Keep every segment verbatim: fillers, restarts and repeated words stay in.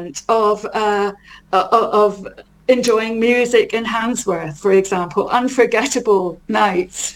enjoyment of uh, of enjoying music in Handsworth, for example, unforgettable nights.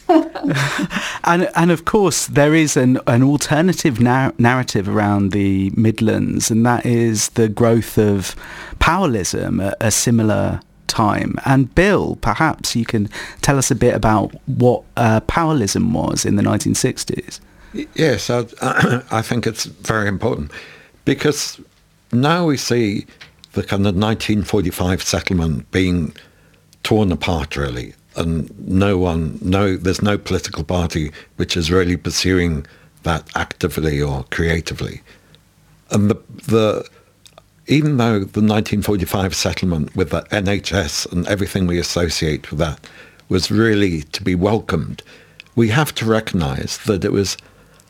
and and of course there is an, an alternative nar- narrative around the Midlands, and that is the growth of powerlism at a similar time. And Bill, perhaps you can tell us a bit about what uh, powerlism was in the nineteen sixties. Yes, I, I think it's very important, because now we see the kind of nineteen forty-five settlement being torn apart, really, and no one, no, there's no political party which is really pursuing that actively or creatively. And the the even though the nineteen forty-five settlement with the N H S and everything we associate with that was really to be welcomed, we have to recognise that it was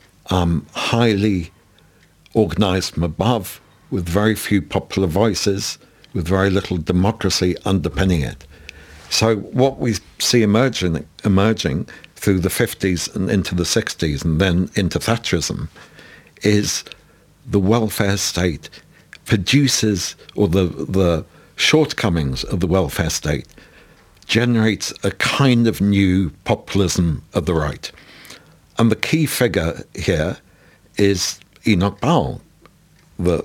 um, highly organised from above, with very few popular voices, with very little democracy underpinning it. So what we see emerging, emerging through the fifties and into the sixties and then into Thatcherism is the welfare state produces, or the, the shortcomings of the welfare state generates a kind of new populism of the right. And the key figure here is Enoch Powell. The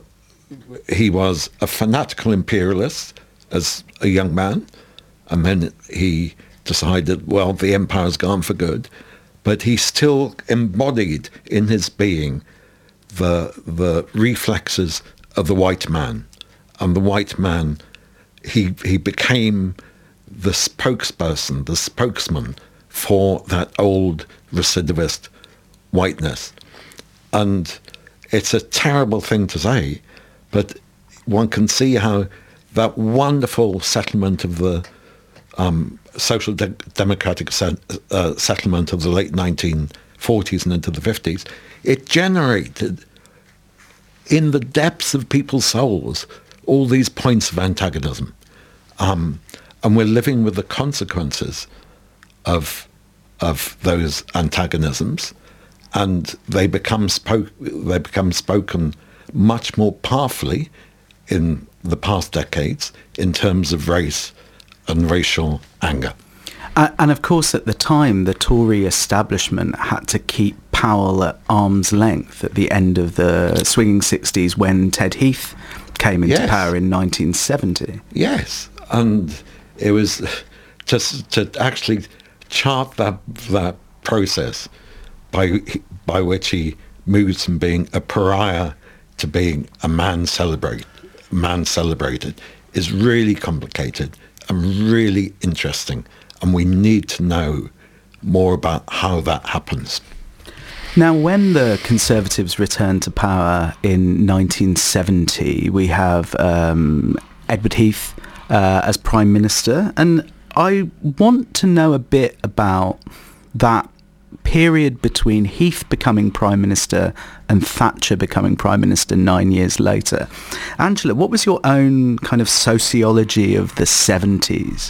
He was a fanatical imperialist as a young man, and then he decided, well, the empire's gone for good, but he still embodied in his being the the reflexes of the white man. And the white man, he he became the spokesperson, the spokesman for that old recidivist whiteness. And it's a terrible thing to say, but one can see how that wonderful settlement of the um, social de- democratic set, uh, settlement of the late nineteen forties and into the fifties, it generated in the depths of people's souls all these points of antagonism. Um, and we're living with the consequences of of those antagonisms, and they become spoke they become spoken much more powerfully in the past decades in terms of race and racial anger. Uh, and of course, at the time, the Tory establishment had to keep Powell at arm's length at the end of the swinging sixties when Ted Heath came into yes. power in nineteen seventy. Yes, and it was just to actually chart that that process by by which he moves from being a pariah to being a man celebrate, man celebrated, is really complicated and really interesting, and we need to know more about how that happens. Now, when the Conservatives returned to power in nineteen seventy, we have um, Edward Heath uh, as Prime Minister, and I want to know a bit about that period between Heath becoming Prime Minister and Thatcher becoming Prime Minister nine years later. Angela, what was your own kind of sociology of the seventies?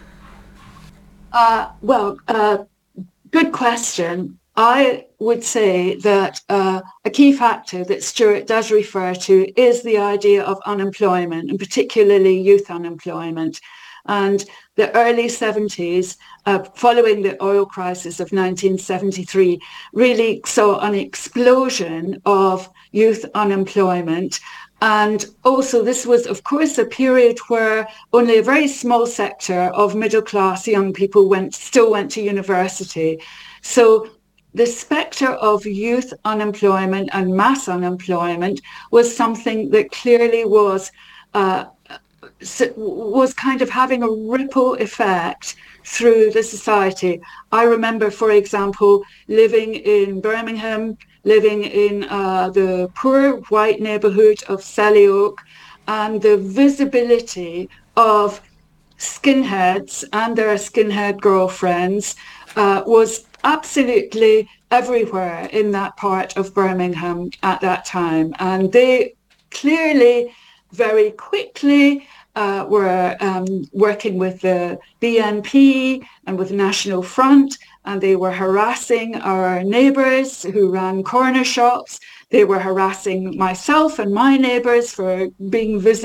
Uh, well, uh, good question. I would say that uh, a key factor that Stuart does refer to is the idea of unemployment, and particularly youth unemployment. And the early seventies, uh, following the oil crisis of nineteen seventy-three, really saw an explosion of youth unemployment. And also this was, of course, a period where only a very small sector of middle-class young people went still went to university. So the spectre of youth unemployment and mass unemployment was something that clearly was uh, was kind of having a ripple effect through the society. I remember, for example, living in Birmingham, living in uh, the poor white neighbourhood of Selly Oak, and the visibility of skinheads and their skinhead girlfriends uh, was absolutely everywhere in that part of Birmingham at that time. And they clearly, very quickly, uh, were um, working with the B N P and with National Front, and they were harassing our neighbours who ran corner shops. They were harassing myself and my neighbours for being visible